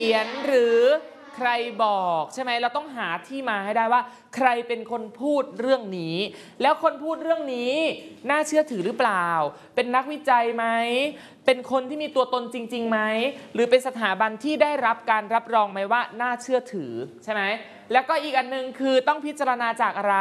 เขียนหรือใครบอกใช่ไหมเราต้องหาที่มาให้ได้ว่าใครเป็นคนพูดเรื่องนี้แล้วคนพูดเรื่องนี้น่าเชื่อถือหรือเปล่าเป็นนักวิจัยไหมเป็นคนที่มีตัวตนจริงๆไหมหรือเป็นสถาบันที่ได้รับการรับรองไหมว่าน่าเชื่อถือใช่ไหมแล้วก็อีกอันนึงคือต้องพิจารณาจากอะไร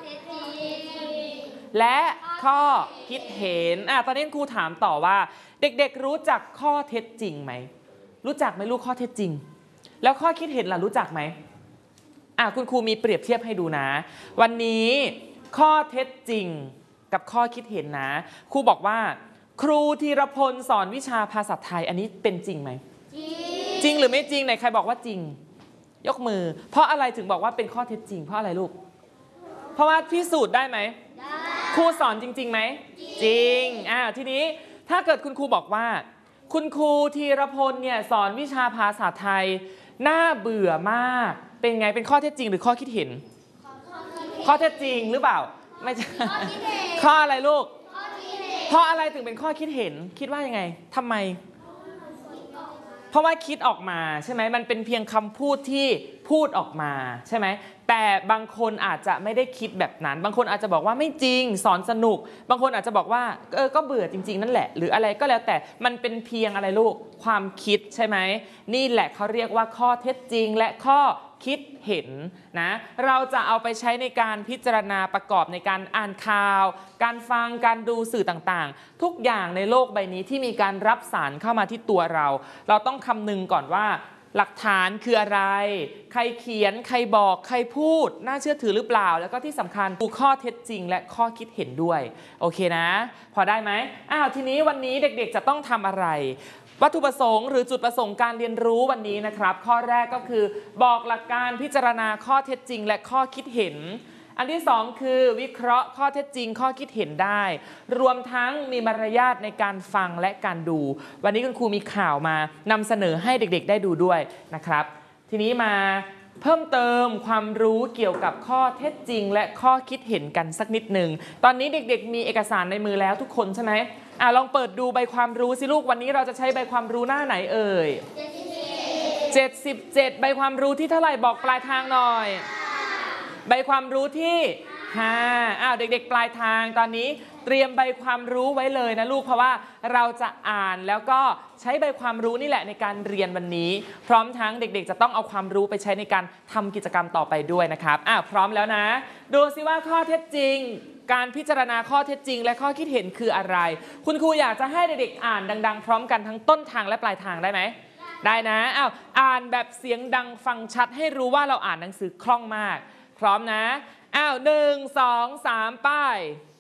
และข้อคิดเห็นตอนนี้ครูถามต่อว่าเด็กๆรู้จักข้อเท็จจริงไหมรู้จักไหมลูกข้อเท็จจริงแล้วข้อคิดเห็นล่ะรู้จักไหมคุณครูมีเปรียบเทียบให้ดูนะวันนี้ข้อเท็จจริงกับข้อคิดเห็นนะครูบอกว่าครูธีรพลสอนวิชาภาษาไทยอันนี้เป็นจริงไหมจริงหรือไม่จริงไหนใครบอกว่าจริงยกมือเพราะอะไรถึงบอกว่าเป็นข้อเท็จจริงเพราะอะไรลูกเพราะว่าพิสูจน์ได้ไหมครูสอนจริงๆไหมจริงทีนี้ถ้าเกิดคุณครูบอกว่าคุณครูธีรพลเนี่ยสอนวิชาภาษาไทยน่าเบื่อมากเป็นไงเป็นข้อเท็จจริงหรือข้อคิดเห็นข้อเท็จจริงหรือเปล่าไม่ใช่ข้ออะไรลูกเพราะอะไรถึงเป็นข้อคิดเห็นคิดว่ายังไงทำไมเพราะว่าคิดออกมาใช่ไหมมันเป็นเพียงคำพูดที่พูดออกมาใช่ไหมแต่บางคนอาจจะไม่ได้คิดแบบนั้นบางคนอาจจะบอกว่าไม่จริงสอนสนุกบางคนอาจจะบอกว่าก็เบื่อจริงๆนั่นแหละหรืออะไรก็แล้วแต่มันเป็นเพียงอะไรลูกความคิดใช่ไหมนี่แหละเขาเรียกว่าข้อเท็จจริงและข้อคิดเห็นนะเราจะเอาไปใช้ในการพิจารณาประกอบในการอ่านข่าวการฟังการดูสื่อต่างๆทุกอย่างในโลกใบนี้ที่มีการรับสารเข้ามาที่ตัวเราต้องคำนึงก่อนว่าหลักฐานคืออะไรใครเขียนใครบอกใครพูดน่าเชื่อถือหรือเปล่าแล้วก็ที่สำคัญดูข้อเท็จจริงและข้อคิดเห็นด้วยโอเคนะพอได้ไหมทีนี้วันนี้เด็กๆจะต้องทำอะไรวัตถุประสงค์หรือจุดประสงค์การเรียนรู้วันนี้นะครับข้อแรกก็คือบอกหลักการพิจารณาข้อเท็จจริงและข้อคิดเห็นอันที่สองคือวิเคราะห์ข้อเท็จจริงข้อคิดเห็นได้รวมทั้งมีมารยาทในการฟังและการดูวันนี้คุณครูมีข่าวมานำเสนอให้เด็กๆได้ดูด้วยนะครับทีนี้มาเพิ่มเติมความรู้เกี่ยวกับข้อเท็จจริงและข้อคิดเห็นกันสักนิดหนึ่งตอนนี้เด็กๆมีเอกสารในมือแล้วทุกคนใช่ไหมลองเปิดดูใบความรู้สิลูกวันนี้เราจะใช้ใบความรู้หน้าไหนเอ่ย77ใบความรู้ที่เท่าไหร่บอกปลายทางหน่อยใบความรู้ที่5เด็กๆปลายทางตอนนี้เตรียมใบความรู้ไว้เลยนะลูกเพราะว่าเราจะอ่านแล้วก็ใช้ใบความรู้นี่แหละในการเรียนวันนี้พร้อมทั้งเด็กๆจะต้องเอาความรู้ไปใช้ในการทำกิจกรรมต่อไปด้วยนะครับพร้อมแล้วนะดูสิว่าข้อเท็จจริงการพิจารณาข้อเท็จจริงและข้อคิดเห็นคืออะไรคุณครูอยากจะให้เด็กๆอ่านดังๆพร้อมกันทั้งต้นทางและปลายทางได้ไหมได้นะอ่านแบบเสียงดังฟังชัดให้รู้ว่าเราอ่านหนังสือคล่องมากพร้อมนะ1 2 3ป้าย